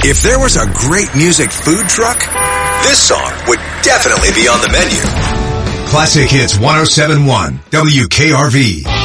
If there was a great music food truck, this song would definitely be on the menu. Classic Hits 107.1 WKRV.